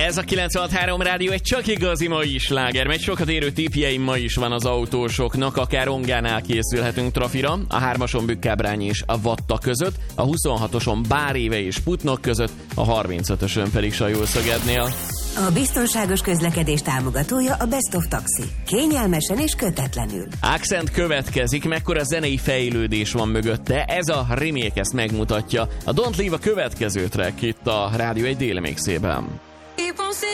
Ez a 96.3 Rádió egy csak igazi mai sláger, megy sokat érő tippjeim ma is van az autósoknak, akár Ongánál készülhetünk trafira, a 3-ason Bükkábrány és a Vatta között, a 26-oson Báréve és Putnok között, a 35-ösön pedig Sajó-Szögednél. A biztonságos közlekedés támogatója a Best of Taxi. Kényelmesen és kötetlenül. Accent következik, mekkora zenei fejlődés van mögötte, ez a remake ezt megmutatja. A Don't Leave a következő track itt a Rádió egy déli mixében. Keep on